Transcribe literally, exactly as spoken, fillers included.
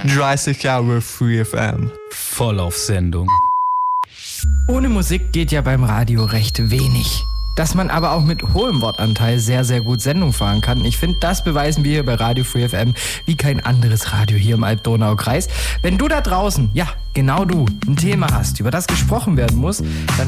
dreißig Jahre Free F M. Voll auf Sendung. Ohne Musik geht ja beim Radio recht wenig. Dass man aber auch mit hohem Wortanteil sehr, sehr gut Sendung fahren kann. Ich finde, das beweisen wir hier bei Radio Free F M wie kein anderes Radio hier im Alb-Donau-Kreis. Wenn du da draußen, ja, genau du, ein Thema hast, über das gesprochen werden muss, dann